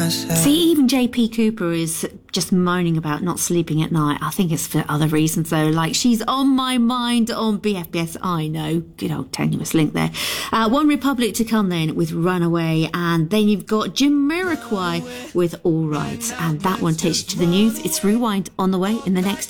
myself. See, even JP Cooper is just moaning about not sleeping at night. I think it's for other reasons, though. Like, she's on my mind on BFBS. I know. Good old tenuous link there. One Republic to come then with Runaway. And then you've got Jamiroquai with All Right. And that one takes you to the news. It's Rewind on the way in the next